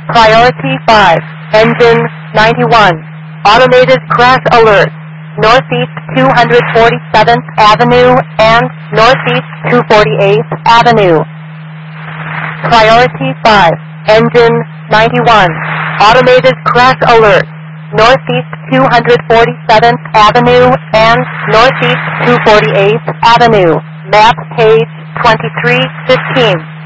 Priority 5, engine 91. Automated crash alert. Northeast 247th Avenue and Northeast 248th Avenue. Priority 5, engine 91. Automated crash alert. Northeast 247th Avenue and Northeast 248th Avenue. Map page 2315.